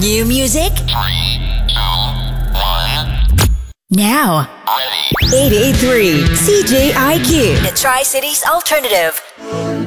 New music? 3, 2, 1. Now. Ready. 883 CJIQ. The Tri-Cities Alternative.